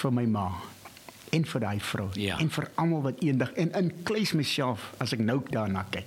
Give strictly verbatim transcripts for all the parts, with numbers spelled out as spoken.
vir my ma en vir daai vrou Ja. en vir almal wat eendag en inkluis myself as ek nou daarna kyk.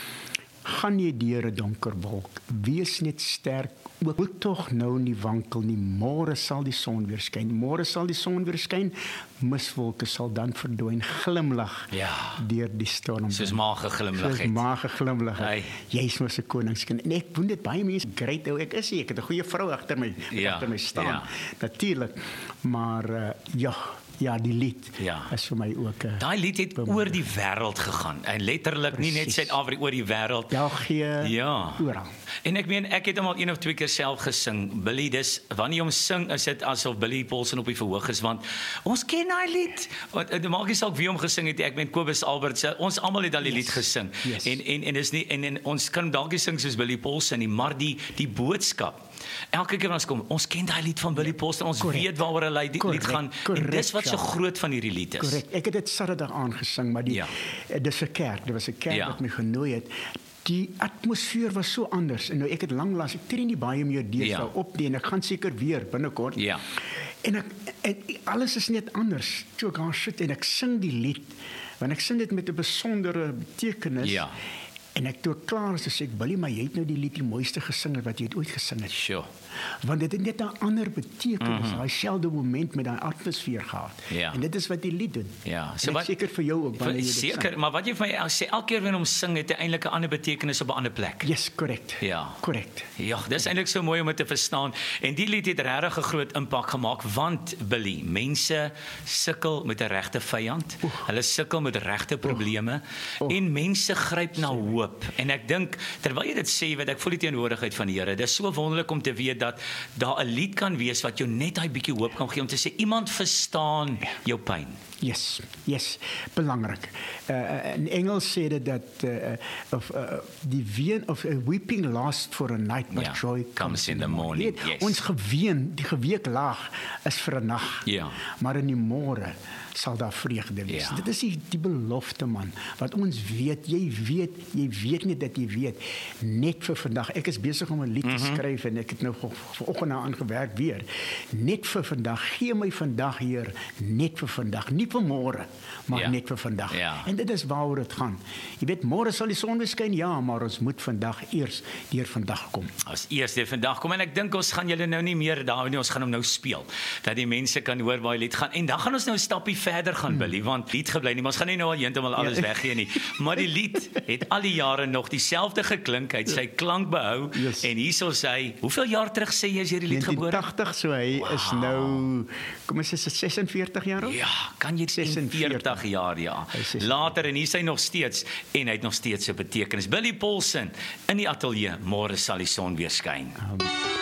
Gaan jy deur 'n donker wolk, wees net sterk, ook moet tog nou nie wankel nie, môre sal die son weer skyn, môre sal die son weer skyn, miswolke sal dan verdwyn, glimlag Ja. deur die storm. Soos ma geglimlag Soos het. ma geglimlag het. Hey. Jy's mos 'n koningskind. En ek doen dit baie mense, great ou ek is, ek het 'n goeie vrou agter my, Ja, agter my staan, ja. natuurlik, maar uh, ja, ja, die lied Ja. is vir my ook 'n Daai lied het oor die wêreld gegaan en letterlik nie net Presies. Suid-Afrika, oor die wêreld. België, Ja. oral. En ek meen ek het hom al een of twee keer self gesing. Billy, dis wanneer jy hom sing, is dit asof Billy Paulsen op die verhoog is, want ons ken daai lied. Want dit maak nie saak wie hom gesing het. Ek meen Kobus Albert, ons almal het al die lied gesing. Yes. En en en is nie en, en ons kan dalk nie sing soos Billy Paulsen nie, maar die die boodskap. Elke keer as kom, ons ken daai lied van Billy Paulsen, ons Correct. weet waaroor hy die lied gaan. Correct, En dis wat so ja. groot van hierdie lied is. Korrek. Ek het dit Saterdag aangesing, maar die Ja. eh, dis 'n kerk, dit was 'n kerk Ja. wat my genooi het. Die atmosfeer was so anders. En nou ek het lanklaas, ek tree nie baie meer deesdae Ja. op nie en ek gaan seker weer binnekort. Ja. En ek en alles is net anders. Toe ek gaan sit en ek sing die lied, want ek sing dit met 'n besondere betekenis. Ja. En ek toe ek klaar is, sê ek, Billy, maar jy het nou die lied die mooiste gesing wat jy het ooit gesing het. Sure. Want dit het net 'n ander betekenis, Mhm. daai selfde moment met daai atmosfeer gehad. Ja. En dit is wat die lied doen. Ja, En so ek wat- seker vir jou ook wanneer jy dit Seker, sing. maar wat jy vir my sê, elke keer wanneer hom sing, het hy eintlik 'n ander betekenis op 'n ander plek. Yes, korrek. Ja. Korrek. Ja, dis eintlik so mooi om dit te verstaan. En die lied het regtig 'n groot impak gemaak, want Billy, mense sukkel met 'n regte vyand. Hulle sukkel met regte probleme en mense gryp na hoop. En ek dink terwyl jy dit sê, weet ek voel die teenwoordigheid van die Here. Dis so wonderlik om te weet dat daar 'n lied kan wees wat jou net daai bietjie hoop kan gee om te sê iemand verstaan jou pyn. Yes, yes, belangrik. Uh, in Engels sê dit dat uh, of uh, die ween of uh, weeping lasts for a night, but Ja, joy comes in the morning. Weet, Yes. Ons geween, die geweeklaag is vir 'n nag, Ja. maar in die môre sal daar vreugde wees. Ja. Dit is die, die belofte, man, wat ons weet, jy weet, jy weet nie dat jy weet, net vir vandag. Ek is besig om 'n lied te skryf en ek het nou vanoggend daaraan gewerk weer. Net vir vandag, gee my vandag, Heer, net vir vandag, nie vir môre, maar Ja. net vir vandag. Ja. En dit is waaroor dit gaan. Jy weet, môre sal die son weer skyn, ja, maar ons moet vandag eers deur vandag kom. As eerste vandag kom en ek dink ons gaan julle nou nie meer daar nie, ons gaan hom nou speel. Dat die mense kan hoor waar die lied gaan. En dan gaan ons nou 'n stappie verder gaan, Billy, want lied gebly nie, maar ons gaan nie nou al heeltemal alles Ja. weggee nie. Maar die lied het al die jare nog dieselfde geklink, hy het sy klank behou. Yes. En hierso sê hy, hoeveel jaar terug sê jy is hierdie lied gebore? negentien tachtig, so hy wow. is nou, kom ons sê sesenveertig jaar oud? Ja, kan jy sesenveertig jaar, ja. Hy is sesenveertig. Later en hier is hy nog steeds en hy het nog steeds 'n betekenis. Billy Paulsen in die ateljee, môre sal die son weer skyn. Um,